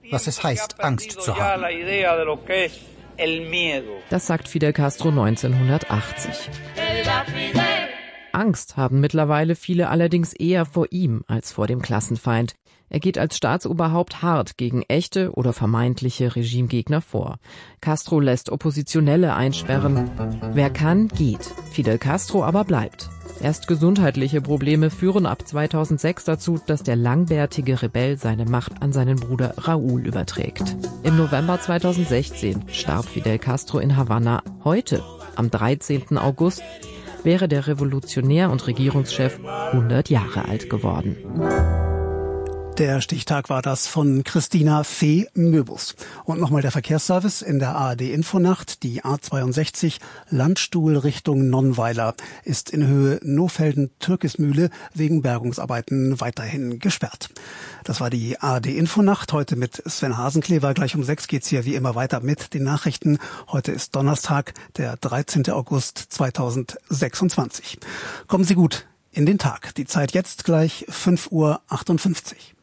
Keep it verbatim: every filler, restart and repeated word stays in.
was es heißt, Angst zu haben. Das sagt Fidel Castro neunzehnhundertachtzig. Angst haben mittlerweile viele allerdings eher vor ihm als vor dem Klassenfeind. Er geht als Staatsoberhaupt hart gegen echte oder vermeintliche Regimegegner vor. Castro lässt Oppositionelle einsperren. Wer kann, geht. Fidel Castro aber bleibt. Erst gesundheitliche Probleme führen ab zweitausendsechs dazu, dass der langbärtige Rebell seine Macht an seinen Bruder Raúl überträgt. Im November zweitausendsechzehn starb Fidel Castro in Havanna. Heute, am dreizehnten August, wäre der Revolutionär und Regierungschef hundert Jahre alt geworden. Der Stichtag war das von Christina Fee Möbus. Und nochmal der Verkehrsservice in der A R D-Infonacht. Die A zweiundsechzig Landstuhl Richtung Nonnweiler ist in Höhe Nohfelden-Türkismühle wegen Bergungsarbeiten weiterhin gesperrt. Das war die A R D-Infonacht. Heute mit Sven Hasenklever. Gleich um sechs geht's hier wie immer weiter mit den Nachrichten. Heute ist Donnerstag, der dreizehnten August zweitausendsechsundzwanzig. Kommen Sie gut in den Tag. Die Zeit jetzt gleich fünf Uhr achtundfünfzig.